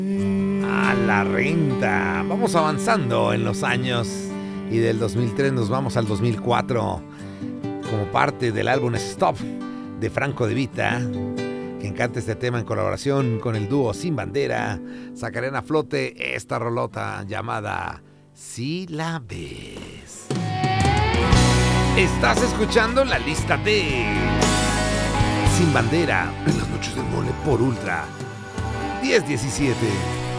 A la renta. Vamos avanzando en los años y del 2003 nos vamos al 2004 como parte del álbum Stop de Franco De Vita, que encanta este tema en colaboración con el dúo Sin Bandera. Sacarán a flote esta rolota llamada Si la ves. Estás escuchando la lista de Sin Bandera en las noches del mole por Ultra 1017.